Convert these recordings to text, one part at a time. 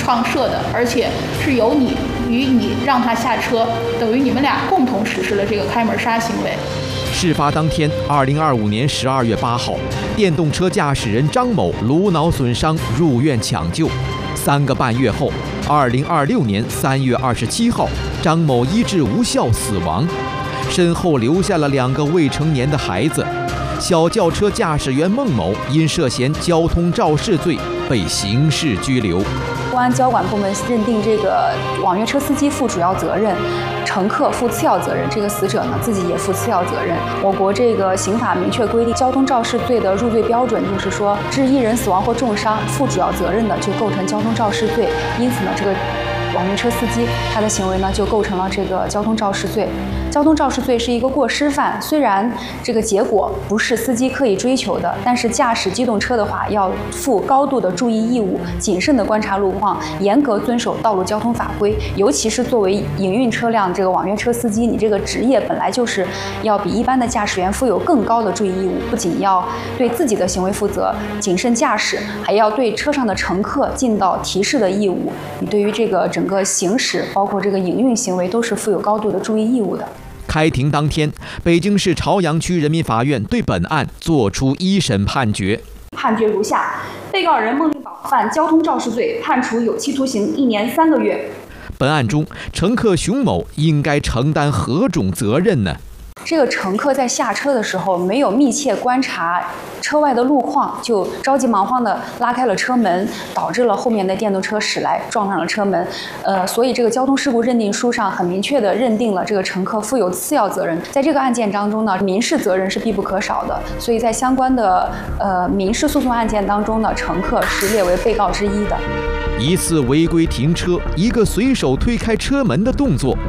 创设的，而且是由你让他下车，等于你们俩共同实施了这个开门杀行为。 事发当天，2025年12月8号，电动车驾驶人张某颅脑损伤入院抢救，3个半月后，2026年3月27号，张某医治无效死亡，身后留下了2个未成年的孩子。小轿车驾驶员孟某因涉嫌交通肇事罪被刑事拘留。 公安交管部门认定这个网约车司机负主要责任，乘客负次要责任，这个死者呢自己也负次要责任。我国这个刑法明确规定，交通肇事罪的入罪标准就是说，致一人死亡或重伤，负主要责任的就构成交通肇事罪。因此呢，这个网约车司机他的行为呢就构成了这个交通肇事罪。交通肇事罪是一个过失犯，虽然这个结果不是司机刻意追求的，但是驾驶机动车的话要负高度的注意义务，谨慎的观察路况，严格遵守道路交通法规。尤其是作为营运车辆这个网约车司机，你这个职业本来就是要比一般的驾驶员负有更高的注意义务，不仅要对自己的行为负责，谨慎驾驶，还要对车上的乘客尽到提示的义务。你对于这个整个行驶，包括这个营运行为，都是负有高度的注意义务的。 开庭当天，北京市朝阳区人民法院对本案作出一审判决。 判决如下：被告人孟令宝犯交通肇事罪，判处有期徒刑1年3个月。 本案中，乘客熊某应该承担何种责任呢？ 这个乘客在下车的时候没有密切观察车外的路况，就着急忙慌地拉开了车门，导致了后面的电动车驶来撞上了车门。所以这个交通事故认定书上很明确地认定了这个乘客负有次要责任。在这个案件当中呢，民事责任是必不可少的，所以在相关的民事诉讼案件当中呢，乘客是列为被告之一的。 一次违规停车，一个随手推开车门的动作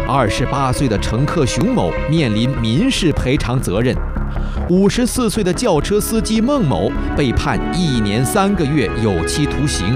，28岁的乘客熊某面临民事赔偿责任，54岁的轿车司机孟某被判1年3个月有期徒刑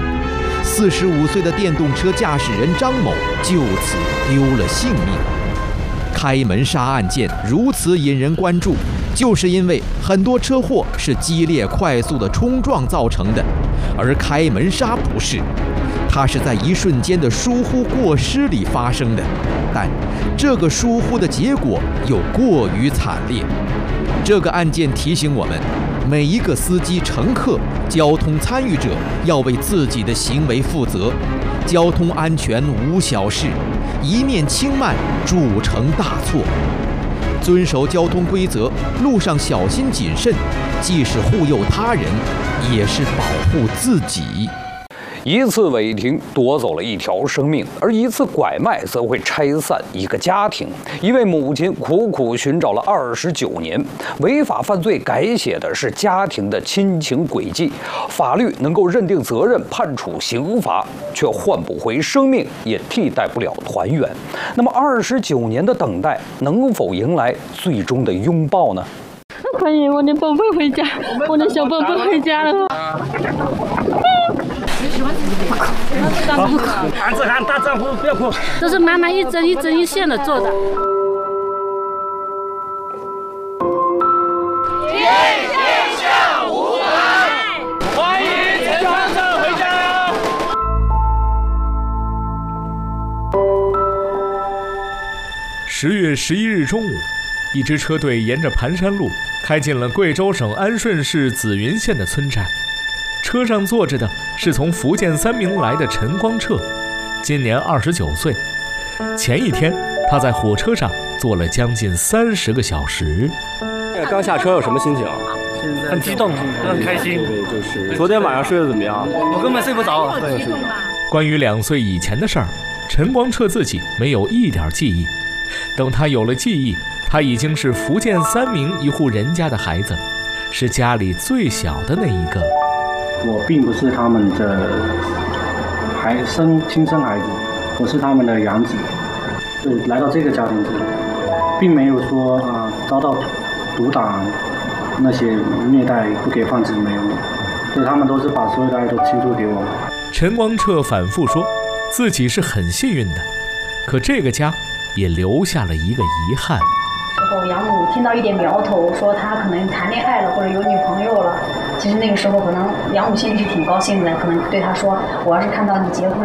，45岁的电动车驾驶人张某就此丢了性命。开门杀案件如此引人关注，就是因为很多车祸是激烈快速的冲撞造成的，而开门杀不是，它是在一瞬间的疏忽过失里发生的，但这个疏忽的结果又过于惨烈。这个案件提醒我们，每一个司机、乘客、交通参与者要为自己的行为负责。交通安全无小事，一念轻慢铸成大错。遵守交通规则，路上小心谨慎，既是护佑他人，也是保护自己。 一次违停夺走了一条生命，而一次拐卖则会拆散一个家庭。一位母亲苦苦寻找了29年，违法犯罪改写的是家庭的亲情轨迹。法律能够认定责任，判处刑罚，却换不回生命，也替代不了团圆。那么29年的等待，能否迎来最终的拥抱呢？ 欢迎我的宝贝回家，我的小宝贝回家了。 儿子喊大丈夫，不要哭。 这是妈妈一针一针一线的做的。 天下无碍，欢迎陈先生回家。 10月11日中午，一支车队沿着盘山路开进了贵州省安顺市紫云县的村寨。车上坐着的是从福建三明来的陈光彻，今年29岁。前一天，他在火车上坐了将近30个小时。 刚下车有什么心情？ 很激动，很开心。 就是昨天晚上睡得怎么样？ 我根本睡不着。 关于2岁以前的事儿，陈光彻自己没有一点记忆。等他有了记忆，他已经是福建三明一户人家的孩子，是家里最小的那一个。 我并不是他们的亲生孩子，我是他们的养子。来到这个家庭之后，并没有说遭到毒打那些虐待不给饭吃没有，所以他们都是把所有的爱都倾注给我。 陈光彻反复说自己是很幸运的，可这个家也留下了一个遗憾。 之后养母听到一点苗头，说他可能谈恋爱了或者有女朋友了，其实那个时候可能养母心里是挺高兴的，可能对他说，我要是看到你结婚